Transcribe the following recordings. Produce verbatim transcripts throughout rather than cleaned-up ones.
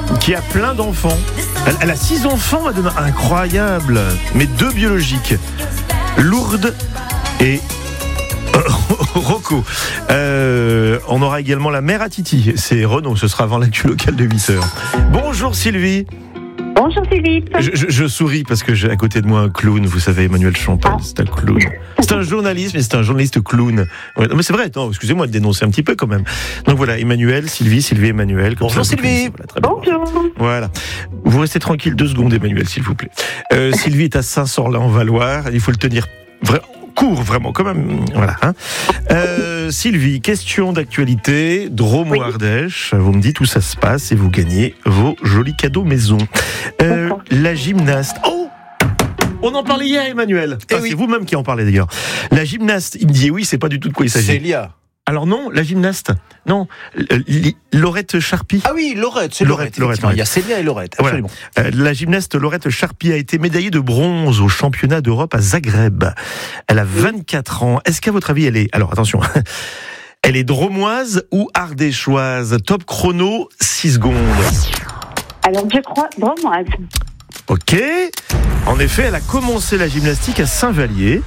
qui a plein d'enfants. Elle, elle a six enfants, madame. Incroyable. Mais deux biologiques. Lourdes et Rocco. Euh, on aura également la mère à Titi. C'est Renaud. Ce sera avant l'actu locale de huit heures. Bonjour Sylvie. Bonjour Philippe. Je, je, je souris parce que j'ai à côté de moi un clown. Vous savez, Emmanuel Champagne, ah. c'est un clown. C'est un journaliste, mais c'est un journaliste clown. Ouais, mais c'est vrai, non, excusez-moi de dénoncer un petit peu quand même. Donc voilà, Emmanuel, Sylvie, Sylvie, Emmanuel. Bonjour ça, Sylvie. Voilà, très bien. Bonjour. Voilà. Vous restez tranquille deux secondes, Emmanuel, s'il vous plaît. Euh, Sylvie est à Saint-Sorlin-en-Valoir. Il faut le tenir vraiment court, vraiment, quand même. Voilà. Hein. Euh, Sylvie, question d'actualité. Drôme oui. ou Ardèche. Vous me dites où ça se passe et vous gagnez vos jolis cadeaux maison. Euh, la gymnaste. Oh! On en parlait hier, Emmanuel. Enfin, oui. C'est vous-même qui en parlez d'ailleurs. La gymnaste, il me dit oui, c'est pas du tout de quoi il s'agit. C'est Lia. Alors non, la gymnaste. Non, Laurette Charpie. Ah oui, Laurette, c'est Laurette. Laurette, Laurette. Il y a Célia et Laurette, absolument. Voilà. Euh, la gymnaste Laurette Charpie a été médaillée de bronze au championnat d'Europe à Zagreb. Elle a vingt-quatre ans. Est-ce qu'à votre avis, elle est... Alors attention, elle est drômoise ou ardéchoise? Top chrono, six secondes. Alors je crois drômoise. Ok. En effet, elle a commencé la gymnastique à Saint-Vallier.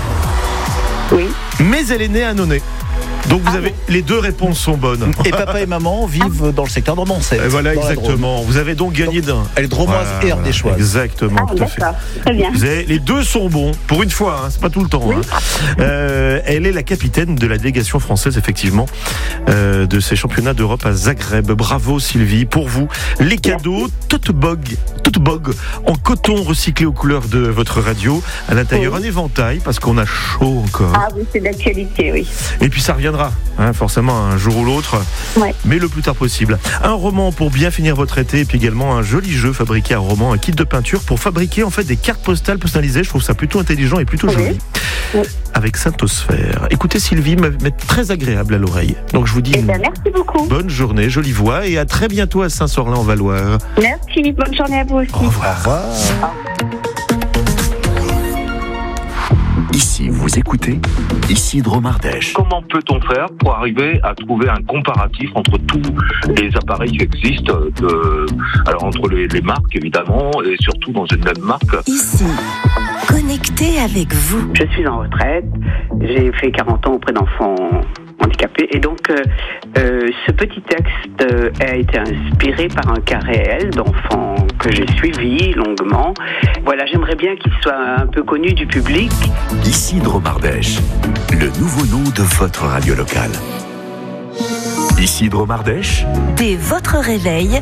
Oui. Mais elle est née à Nonay. Donc vous ah avez bon. Les deux réponses sont bonnes. Et papa et maman vivent dans le secteur de Manset. Voilà, exactement. Vous avez donc gagné d'un. Elle est drômoise voilà, et ardéchoise. Exactement, ah, tout à fait. Très bien. Vous avez, les deux sont bons, pour une fois, hein, c'est pas tout le temps. Oui. Hein. Euh, elle est la capitaine de la délégation française, effectivement, euh, de ces championnats d'Europe à Zagreb. Bravo Sylvie, pour vous, les cadeaux tote bog, tote bog en coton recyclé aux couleurs de votre radio. À l'intérieur, oui. Un éventail, parce qu'on a chaud encore. Ah oui, c'est d'actualité, oui. Et puis ça reviendra. Hein, forcément un jour ou l'autre, ouais. Mais le plus tard possible. Un roman pour bien finir votre été, et puis également un joli jeu fabriqué, un roman, un kit de peinture pour fabriquer en fait des cartes postales personnalisées. Je trouve ça plutôt intelligent et plutôt oui. joli. Oui. Avec Saint-Osphère. Écoutez, Sylvie m'est très agréable à l'oreille. Donc je vous dis eh bien, merci beaucoup. Bonne journée, jolie voix, et à très bientôt à Saint-Sorlin-en-Valoir. Merci, bonne journée à vous aussi. Au revoir. Au revoir. Ici, vous écoutez Ici Drôme Ardèche. Comment peut-on faire pour arriver à trouver un comparatif entre tous les appareils qui existent, de, alors entre les, les marques évidemment, et surtout dans une même marque. Ici, connecté avec vous. Je suis en retraite, j'ai fait quarante ans auprès d'enfants handicapés, et donc euh, euh, ce petit texte euh, a été inspiré par un cas réel d'enfants que j'ai suivi longuement. Voilà, j'aimerais bien qu'il soit un peu connu du public. Ici Drôme Ardèche, le nouveau nom de votre radio locale. Ici Drôme Ardèche, dès votre réveil.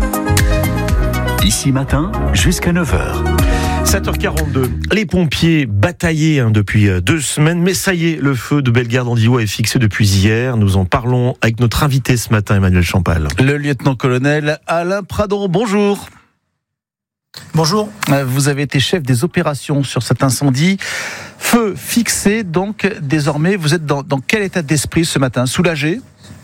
Ici matin jusqu'à neuf heures. sept heures quarante-deux. Les pompiers bataillaient hein, depuis deux semaines, mais ça y est, le feu de Bellegarde-en-Diois est fixé depuis hier. Nous en parlons avec notre invité ce matin, Emmanuel Champagne. Le lieutenant-colonel Alain Pradon, bonjour. Bonjour. Vous avez été chef des opérations sur cet incendie. Feu fixé, donc désormais, vous êtes dans, dans quel état d'esprit ce matin? Soulagé?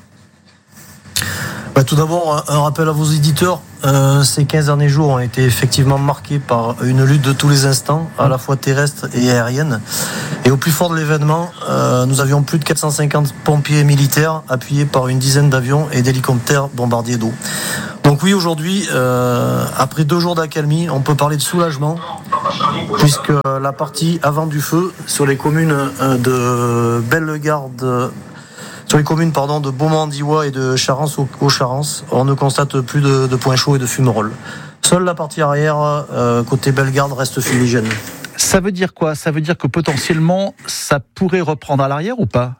Bah, tout d'abord, un rappel à vos éditeurs. Euh, ces quinze derniers jours ont été effectivement marqués par une lutte de tous les instants, à la fois terrestre et aérienne. Et au plus fort de l'événement, euh, nous avions plus de quatre cent cinquante pompiers militaires appuyés par une dizaine d'avions et d'hélicoptères bombardiers d'eau. Donc oui, aujourd'hui, euh, après deux jours d'accalmie, on peut parler de soulagement, puisque la partie avant du feu, sur les communes de Bellegarde, sur les communes pardon, de Beaumont-en-Diois et de Charence-aux-Charence, on ne constate plus de, de points chauds et de fumerolles. Seule la partie arrière, euh, côté Bellegarde, reste fumigène. Ça veut dire quoi? Ça veut dire que potentiellement, ça pourrait reprendre à l'arrière ou pas?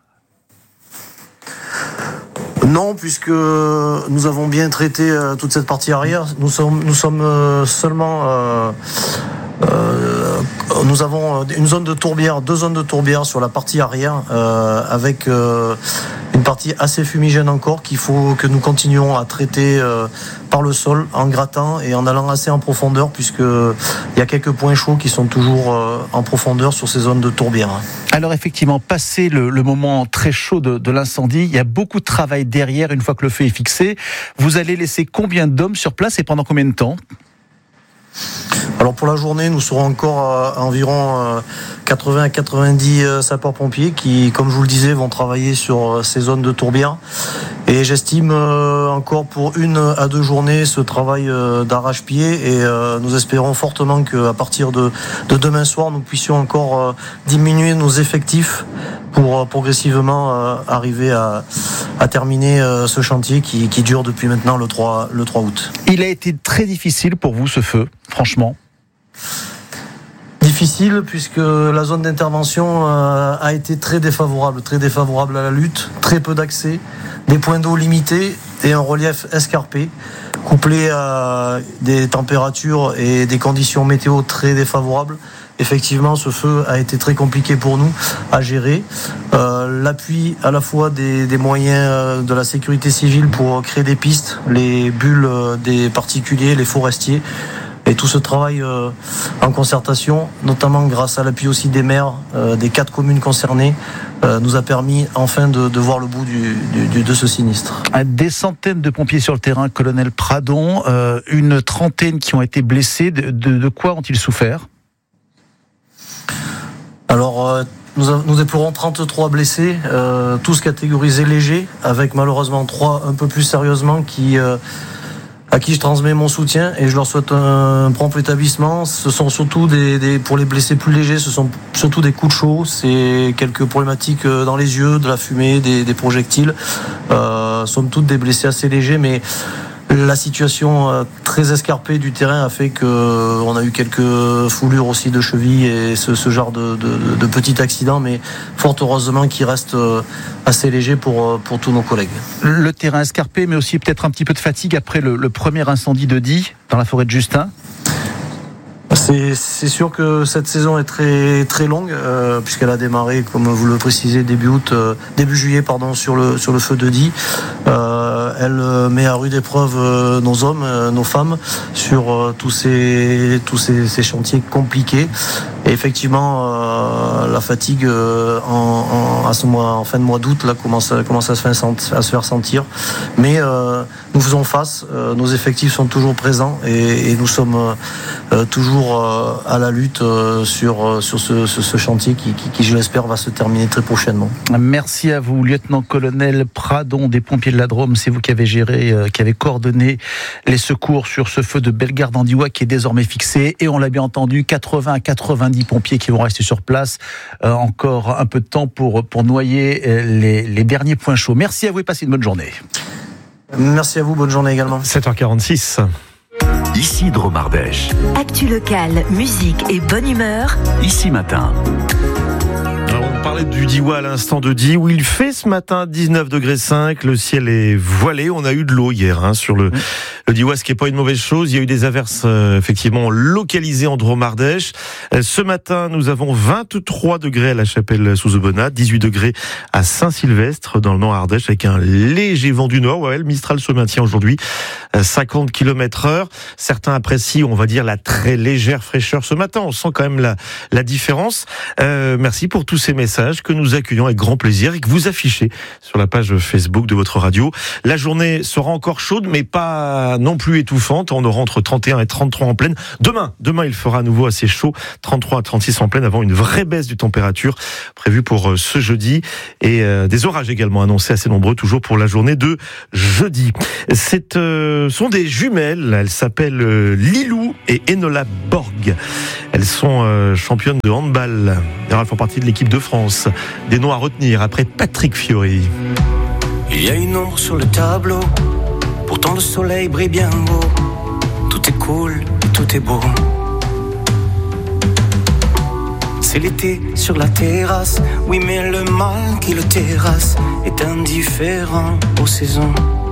Non, puisque nous avons bien traité euh, toute cette partie arrière. Nous sommes, nous sommes euh, seulement... Euh, euh, nous avons une zone de tourbière, deux zones de tourbière sur la partie arrière, euh, avec euh, une partie assez fumigène encore, qu'il faut que nous continuions à traiter euh, par le sol, en grattant et en allant assez en profondeur, puisqu'il y a quelques points chauds qui sont toujours euh, en profondeur sur ces zones de tourbière. Alors effectivement, passé le, le moment très chaud de, de l'incendie, il y a beaucoup de travail derrière une fois que le feu est fixé. Vous allez laisser combien d'hommes sur place et pendant combien de temps ? Alors pour la journée, nous serons encore à environ quatre-vingts à quatre-vingt-dix sapeurs-pompiers qui, comme je vous le disais, vont travailler sur ces zones de tourbière. Et j'estime encore pour une à deux journées ce travail d'arrache-pied et nous espérons fortement qu'à partir de, de demain soir, nous puissions encore diminuer nos effectifs pour progressivement arriver à, à terminer ce chantier qui, qui dure depuis maintenant le trois, le trois août. Il a été très difficile pour vous ce feu, franchement. Difficile puisque la zone d'intervention euh, a été très défavorable, très défavorable à la lutte, très peu d'accès, des points d'eau limités et un relief escarpé, couplé à des températures et des conditions météo très défavorables. Effectivement, ce feu a été très compliqué pour nous à gérer. Euh, l'appui à la fois des, des moyens de la sécurité civile pour créer des pistes, les bulles des particuliers, les forestiers, et tout ce travail euh, en concertation, notamment grâce à l'appui aussi des maires euh, des quatre communes concernées, euh, nous a permis enfin de, de voir le bout du, du, de ce sinistre. Des centaines de pompiers sur le terrain, colonel Pradon, euh, une trentaine qui ont été blessés. De, de, de quoi ont-ils souffert ? Alors, euh, nous, a, nous déplorons trente-trois blessés, euh, tous catégorisés légers, avec malheureusement trois un peu plus sérieusement qui... Euh, à qui je transmets mon soutien et je leur souhaite un prompt établissement. Ce sont surtout des, des pour les blessés plus légers, ce sont surtout des coups de chaud, c'est quelques problématiques dans les yeux, de la fumée, des, des projectiles. Euh, somme toute des blessés assez légers, mais la situation très escarpée du terrain a fait qu'on a eu quelques foulures aussi de cheville et ce, ce genre de, de, de petits accidents, mais fort heureusement qui reste assez léger pour, pour tous nos collègues. Le terrain escarpé, mais aussi peut-être un petit peu de fatigue après le, le premier incendie de Die dans la forêt de Justin. C'est, c'est sûr que cette saison est très très longue euh, puisqu'elle a démarré, comme vous le précisez, début août, euh, début juillet, pardon, sur le sur le feu de Die. Euh, elle met à rude épreuve euh, nos hommes, euh, nos femmes sur euh, tous ces tous ces, ces chantiers compliqués. Et effectivement, euh, la fatigue euh, en, en, à ce mois, en fin de mois d'août, là, commence, commence à, se faire, à se faire sentir. Mais euh, nous faisons face. Euh, nos effectifs sont toujours présents et, et nous sommes euh, toujours euh, à la lutte euh, sur sur ce, ce, ce chantier qui, qui, qui, je l'espère, va se terminer très prochainement. Merci à vous, lieutenant-colonel Pradon des pompiers de la Drôme. C'est vous qui avez géré, euh, qui avez coordonné les secours sur ce feu de Bellegarde-en-Diois qui est désormais fixé. Et on l'a bien entendu, quatre-vingts à quatre-vingt-dix pompiers qui vont rester sur place. Euh, encore un peu de temps pour, pour noyer les, les derniers points chauds. Merci à vous et passez une bonne journée. Merci à vous, bonne journée également. sept heures quarante-six. Ici Dromardèche. Actu locale, musique et bonne humeur. Ici Matin. Alors, on parlait du Diois à l'instant de Die, où il fait ce matin dix-neuf degrés cinq, le ciel est voilé, on a eu de l'eau hier hein, sur le, le Diois, ce qui n'est pas une mauvaise chose. Il y a eu des averses euh, effectivement localisées en Dromardèche. Euh, ce matin, nous avons vingt-trois degrés à la Chapelle-sous-Aubenas, dix-huit degrés à Saint-Sylvestre dans le Nord-Ardèche avec un léger vent du Nord. Ouais, le Mistral se maintient aujourd'hui, euh, cinquante kilomètres heure. Certains apprécient, on va dire, la très légère fraîcheur ce matin. On sent quand même la, la différence. Euh, merci pour tous ces messages que nous accueillons avec grand plaisir et que vous affichez sur la page Facebook de votre radio. La journée sera encore chaude, mais pas non plus étouffante. On aura entre trente et un et trente-trois en pleine. Demain, demain, il fera à nouveau assez chaud, trente-trois à trente-six en pleine, avant une vraie baisse de température prévue pour ce jeudi. Et euh, des orages également annoncés assez nombreux, toujours pour la journée de jeudi. C'est, euh, sont des jumelles. Elles s'appellent euh, Lilou et Enola Borg. Elles sont euh, championnes de handball. Elles font partie de l'équipe de France. Des noms à retenir après Patrick Fiori. Il y a une ombre sur le tableau, pourtant le soleil brille bien haut. Tout est cool, tout est beau. C'est l'été sur la terrasse, oui mais le mal qui le terrasse est indifférent aux saisons.